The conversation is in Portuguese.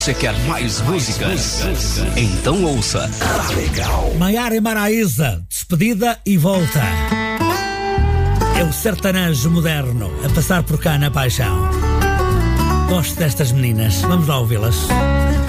Você quer mais músicas? Então ouça. Tá legal. Maiara e Maraísa, despedida e volta. É o sertanejo moderno a passar por cá na paixão. Gosto destas meninas. Vamos lá ouvi-las.